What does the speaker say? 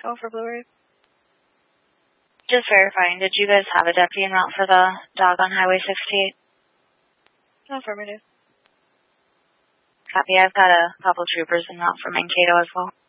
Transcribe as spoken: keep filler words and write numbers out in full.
Go for Blue Wave. Just verifying, did you guys have a deputy en route for the dog on Highway sixty-eight? Affirmative. Copy, I've got a couple troopers en route for Mankato as well.